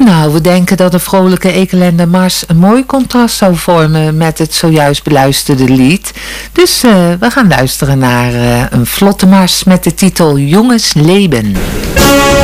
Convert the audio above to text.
Nou, we denken dat de vrolijke Ekelende Mars een mooi contrast zou vormen met het zojuist beluisterde lied. Dus we gaan luisteren naar een vlotte mars met de titel Jongens Leben.